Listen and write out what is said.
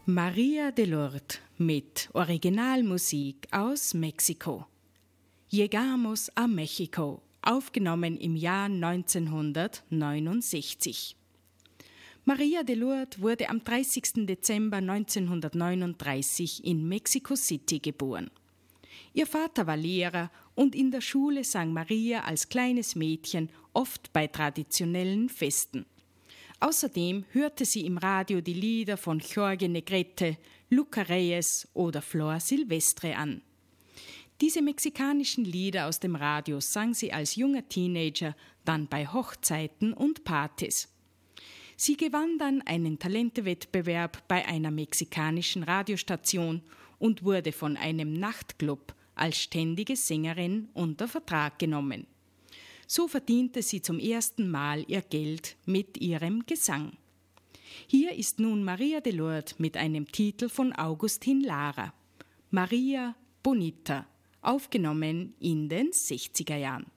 María de Lourdes mit Originalmusik aus Mexiko. Llegamos a México, aufgenommen im Jahr 1969. María de Lourdes wurde am 30. Dezember 1939 in Mexico City geboren. Ihr Vater war Lehrer und in der Schule sang Maria als kleines Mädchen oft bei traditionellen Festen. Außerdem hörte sie im Radio die Lieder von Jorge Negrete, Luca Reyes oder Flor Silvestre an. Diese mexikanischen Lieder aus dem Radio sang sie als junger Teenager dann bei Hochzeiten und Partys. Sie gewann dann einen Talentewettbewerb bei einer mexikanischen Radiostation und wurde von einem Nachtclub als ständige Sängerin unter Vertrag genommen. So verdiente sie zum ersten Mal ihr Geld mit ihrem Gesang. Hier ist nun María de Lourdes mit einem Titel von Agustín Lara, María Bonita, aufgenommen in den 60er Jahren.